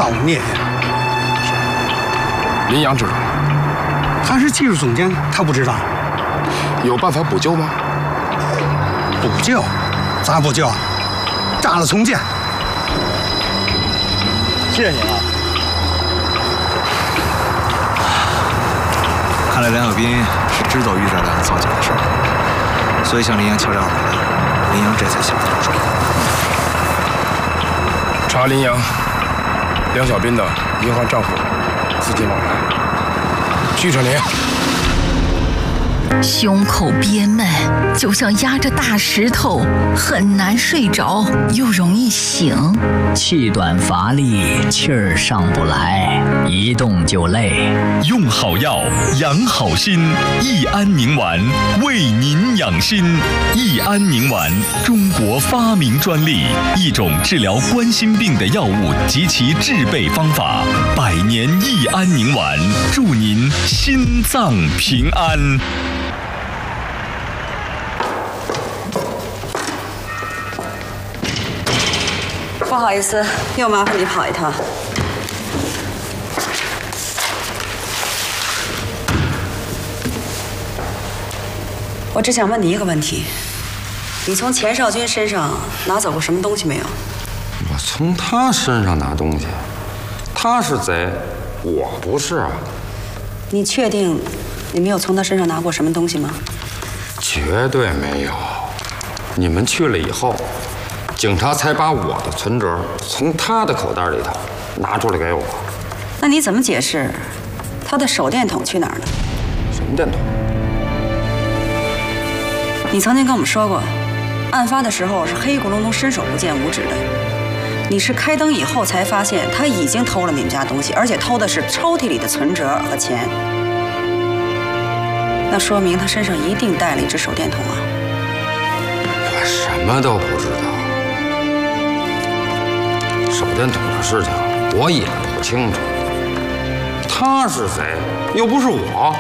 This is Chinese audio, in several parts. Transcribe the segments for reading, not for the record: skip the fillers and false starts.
造孽！ 林阳知道， 他是技术总监，他不知道。 有办法补救吗？ 补救？咋补救啊？炸了重建。 谢谢您啊。看来梁小斌是知道玉炸弹和造假的事儿，所以向林阳敲诈回来，林阳这才下得了手。 查林阳、梁小斌的银行账户、资金往来。徐成林。 胸口憋闷，就像压着大石头，很难睡着，又容易醒。 气短乏力，气儿上不来，一动就累。 用好药，养好心，益安宁丸为您养心。益安宁丸，中国发明专利，一种治疗冠心病的药物及其制备方法。100年益安宁丸，祝您心脏平安。 不好意思，又麻烦你跑一趟。我只想问你一个问题：你从钱少军身上拿走过什么东西没有？ 我从他身上拿东西？他是贼，我不是啊。 你确定你没有从他身上拿过什么东西吗？ 绝对没有。你们去了以后，警察才把我的存折从他的口袋里头拿出来给我。 那你怎么解释他的手电筒去哪儿了？ 什么电筒？ 你曾经跟我们说过，案发的时候是黑咕隆咚、伸手不见五指的。你是开灯以后才发现他已经偷了你们家东西，而且偷的是抽屉里的存折和钱。那说明他身上一定带了一只手电筒啊！ 我什么都不知道。手电筒的事情我也不清楚。他是谁？又不是我。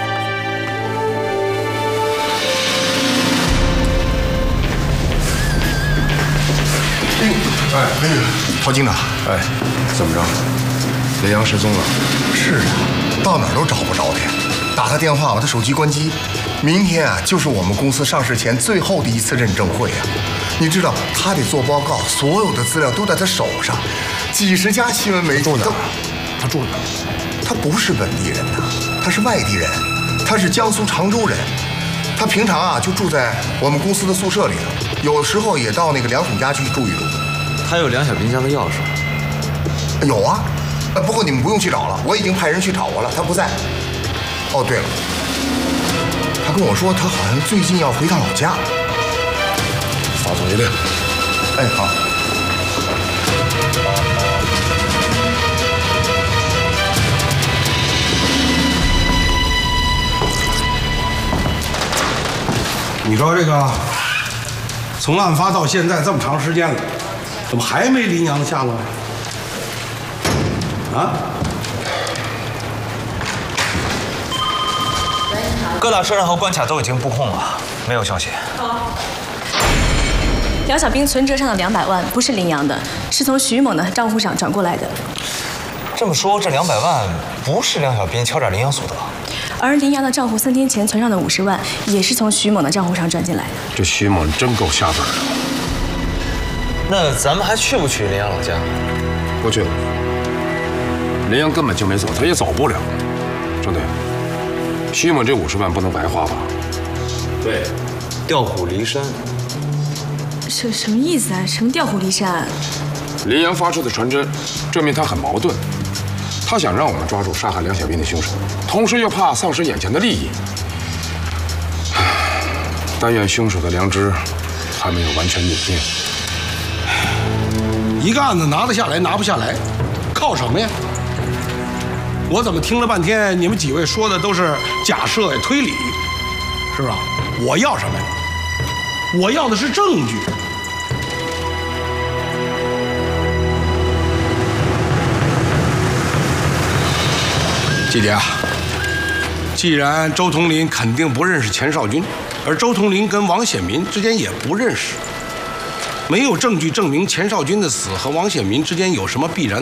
哎，那个陶警长， 哎，怎么着？林阳失踪了？ 是啊，到哪儿都找不着他呀。打他电话，他手机关机。明天啊，就是我们公司上市前最后的一次认证会啊。你知道，他得做报告，所有的资料都在他手上，几十家新闻媒体都。 他住哪儿？ 他不是本地人呐，他是外地人，他是江苏常州人。他平常啊就住在我们公司的宿舍里头，有时候也到那个梁总家去住一住。 他有梁小斌家的钥匙？ 有啊，不过你们不用去找了，我已经派人去找过了，他不在。哦，对了，他跟我说他好像最近要回趟老家。 发总一令。 哎，好。 你说这个，从案发到现在这么长时间了，怎么还没林阳的下落呀？啊？ 各大车站和关卡都已经布控了，没有消息。 梁小兵存折上的200万不是林阳的，是从徐某的账户上转过来的。 这么说，这200万不是梁小斌敲诈林阳所得？ 而林阳的账户3天前存上的50万，也是从徐某的账户上转进来的。 这徐某真够下本的。 那咱们还去不去林阳老家？ 不去了。林阳根本就没走，他也走不了。张队，徐某这50万不能白花吧？ 对，调虎离山。 什么意思啊？什么调虎离山？ 林阳发出的传真，证明他很矛盾。他想让我们抓住杀害梁小斌的凶手，同时又怕丧失眼前的利益。但愿凶手的良知还没有完全泯灭。 一个案子拿得下来，拿不下来，靠什么呀？我怎么听了半天，你们几位说的都是假设呀、推理，是吧？我要什么呀？我要的是证据。季姐啊，既然周同林肯定不认识钱少军，而周同林跟王显民之间也不认识，没有证据证明钱少军的死和王显民之间有什么必然